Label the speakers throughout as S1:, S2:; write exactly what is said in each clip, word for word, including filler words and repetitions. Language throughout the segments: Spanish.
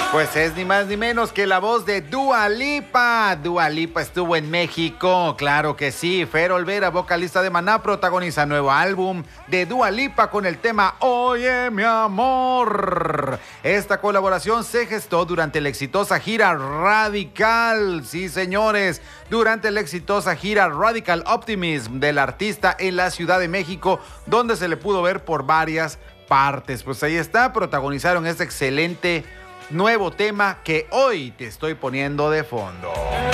S1: Pues es ni más ni menos que la voz de Dua Lipa. Dua Lipa estuvo en México, claro que sí. Fer Olvera, vocalista de Maná, protagoniza nuevo álbum de Dua Lipa con el tema Oye mi amor. Esta colaboración se gestó durante la exitosa gira Radical. Sí, señores, durante la exitosa gira Radical Optimism del artista en la Ciudad de México, donde se le pudo ver por varias partes. Pues ahí está, protagonizaron este excelente nuevo tema que hoy te estoy poniendo de fondo.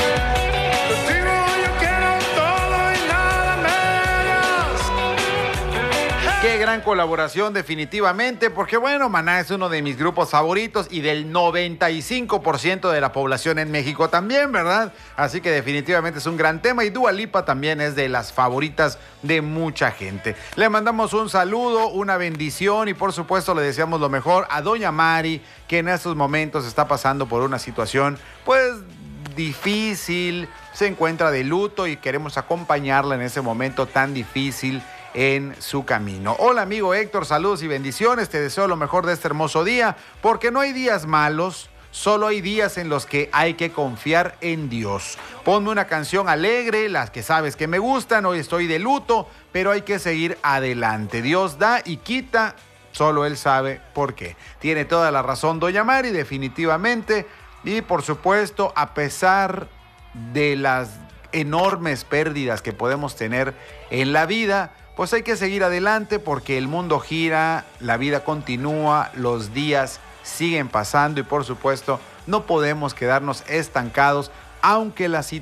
S1: Qué gran colaboración definitivamente, porque bueno, Maná es uno de mis grupos favoritos y del noventa y cinco por ciento de la población en México también, ¿verdad? Así que definitivamente es un gran tema y Dua Lipa también es de las favoritas de mucha gente. Le mandamos un saludo, una bendición y por supuesto le deseamos lo mejor a doña Mari, que en estos momentos está pasando por una situación pues difícil, se encuentra de luto y queremos acompañarla en ese momento tan difícil en su camino. Hola amigo Héctor, saludos y bendiciones, te deseo lo mejor de este hermoso día, porque no hay días malos, solo hay días en los que hay que confiar en Dios. Ponme una canción alegre, las que sabes que me gustan, hoy estoy de luto, pero hay que seguir adelante. Dios da y quita, solo Él sabe por qué. Tiene toda la razón doña Mari, definitivamente, y por supuesto, a pesar de las enormes pérdidas que podemos tener en la vida, pues hay que seguir adelante porque el mundo gira, la vida continúa, los días siguen pasando y por supuesto no podemos quedarnos estancados aunque la situación